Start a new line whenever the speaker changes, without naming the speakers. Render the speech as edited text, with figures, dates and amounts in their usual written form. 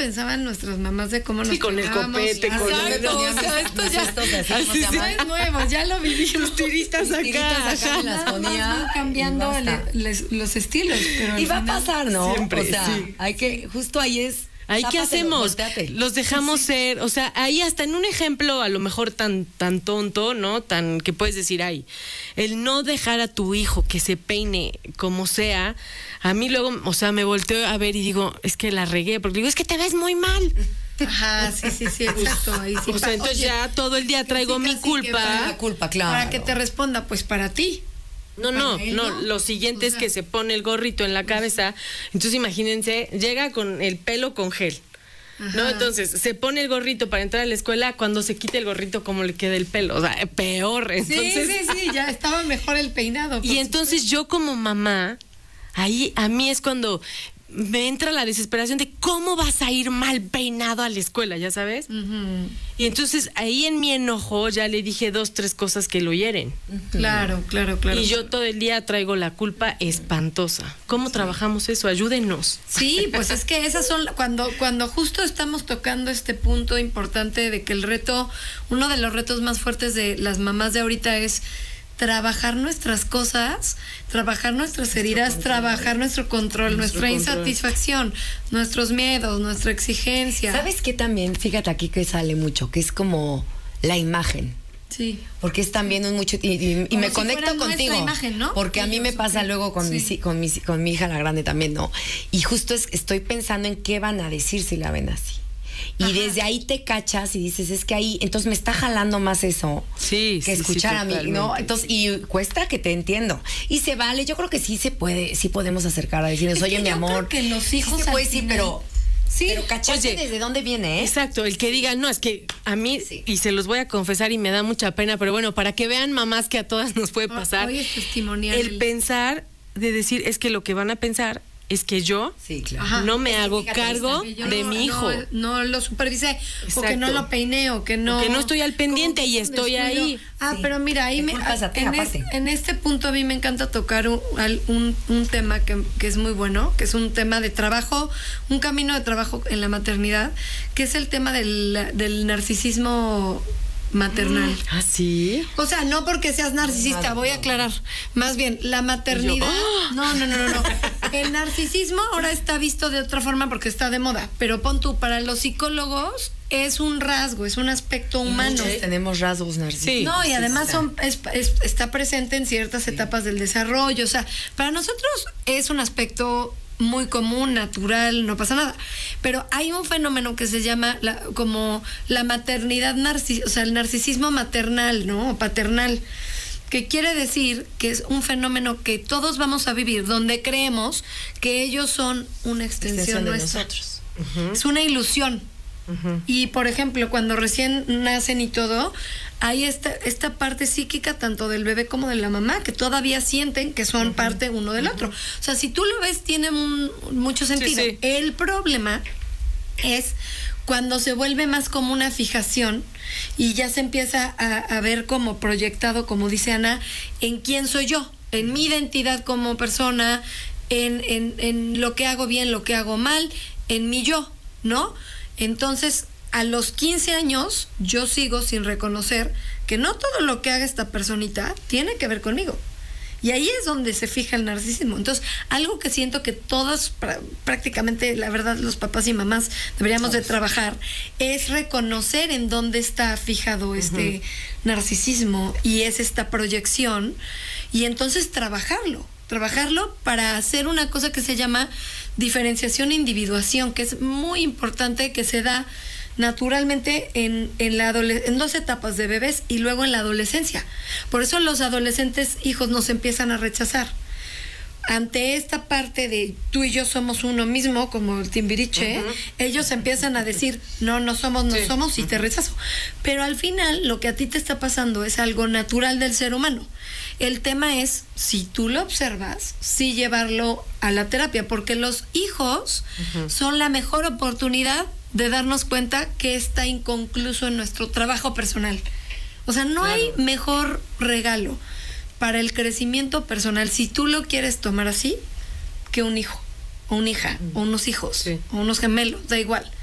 pensaban nuestras mamás de cómo nos
con el
pegábamos?
copete, con
Exacto, o sea, esto ya no es nuevo, ya lo vivimos.
Tiritas acá.
Me las ponía.
Van cambiando los estilos. Pero
Y va a pasar, ¿no?
Siempre,
o sea,
sí.
hay que, justo ahí es.
Ahí qué hacemos,
volteate.
los dejamos ser, o sea, ahí hasta en un ejemplo a lo mejor tan tonto, ¿no? Tan que puedes decir, ay, el no dejar a tu hijo que se peine como sea, a mí luego, o sea, me volteo a ver y digo, es que la regué, porque digo, es que te ves muy mal.
Ajá, sí, exacto. Ahí sí.
O sea, entonces ya todo el día traigo mi culpa.
La culpa, claro.
Para que te responda, pues para ti.
No, lo siguiente es que se pone el gorrito en la cabeza. Entonces imagínense, llega con el pelo con gel.
Ajá.
¿No? Entonces, se pone el gorrito para entrar a la escuela, cuando se quite el gorrito, ¿cómo le queda el pelo? O sea, peor. Entonces,
Sí, ya estaba mejor el peinado.
Y entonces yo como mamá, ahí a mí es cuando me entra la desesperación de cómo vas a ir mal peinado a la escuela, ¿ya sabes?
Uh-huh.
Y entonces ahí en mi enojo ya le dije 2, 3 cosas que lo hieren.
Claro.
Y yo todo el día traigo la culpa espantosa. ¿Cómo trabajamos eso? Ayúdenos.
Sí, pues es que esas son cuando justo estamos tocando este punto importante de que uno de los retos más fuertes de las mamás de ahorita es trabajar nuestras cosas, trabajar nuestras heridas, trabajar nuestro control, nuestra insatisfacción, nuestros miedos, nuestra exigencia.
¿Sabes qué también? Fíjate aquí que sale mucho, que es como la imagen.
Sí.
Porque es también un mucho y me
si
conecto
fuera
contigo,
nuestra imagen, ¿no?
porque a mí me pasa luego con mi hija la grande también, ¿no? Y justo estoy pensando en qué van a decir si la ven así. Y desde ahí te cachas y dices, es que ahí, entonces me está jalando más eso que escuchar a mí, ¿no? Entonces, y cuesta que te entiendo. Y se vale, yo creo que sí se puede, sí podemos acercar a decirnos, oye, mi amor.
Creo que los hijos
sí se puede, sí, pero cacharte
Oye,
desde dónde viene, ¿eh?
Exacto, el que diga, no, es que a mí, y se los voy a confesar y me da mucha pena, pero bueno, para que vean, mamás, que a todas nos puede pasar.
Hoy es testimonial.
El pensar de decir, es que lo que van a pensar es que yo no me hago cargo de mi hijo.
No lo supervisé,
Exacto.
o que no lo peiné, o que no
estoy al pendiente y estoy ahí.
Pero mira, ahí en este punto a mí me encanta tocar un tema que es muy bueno, que es un tema de trabajo, un camino de trabajo en la maternidad, que es el tema del narcisismo maternal.
¿Ah, sí?
O sea, no porque seas narcisista, voy a aclarar. Más bien, la maternidad. No. El narcisismo ahora está visto de otra forma porque está de moda. Pero pon tú, para los psicólogos es un rasgo, es un aspecto humano.
Tenemos rasgos narcisistas.
Sí, no, y además está presente en ciertas etapas del desarrollo. O sea, para nosotros es un aspecto muy común, natural, no pasa nada. Pero hay un fenómeno que se llama como la maternidad o sea, el narcisismo maternal, ¿no? O paternal, que quiere decir que es un fenómeno que todos vamos a vivir, donde creemos que ellos son una extensión
de
nuestra.
nosotros.
Es una ilusión. Y por ejemplo, cuando recién nacen y todo, hay esta parte psíquica tanto del bebé como de la mamá, que todavía sienten que son parte uno del otro. O sea, si tú lo ves, tiene mucho sentido.
Sí.
El problema es cuando se vuelve más como una fijación y ya se empieza a ver como proyectado, como dice Ana, en quién soy yo, en mi identidad como persona, en lo que hago bien, lo que hago mal, en mi yo, ¿no? Entonces, a los 15 años, yo sigo sin reconocer que no todo lo que haga esta personita tiene que ver conmigo. Y ahí es donde se fija el narcisismo. Entonces, algo que siento que todos, prácticamente, la verdad, los papás y mamás deberíamos de trabajar, es reconocer en dónde está fijado este narcisismo y es esta proyección, y entonces trabajarlo para hacer una cosa que se llama diferenciación e individuación, que es muy importante, que se da naturalmente en 2 etapas de bebés y luego en la adolescencia. Por eso los adolescentes hijos nos empiezan a rechazar. Ante esta parte de tú y yo somos uno mismo, como el Timbiriche, ellos empiezan a decir, no somos y te rechazo. Pero al final lo que a ti te está pasando es algo natural del ser humano. El tema es, si tú lo observas, sí llevarlo a la terapia, porque los hijos son la mejor oportunidad de darnos cuenta que está inconcluso en nuestro trabajo personal. O sea, no hay mejor regalo para el crecimiento personal, si tú lo quieres tomar así, que un hijo, o una hija, o unos hijos, o unos gemelos, da igual.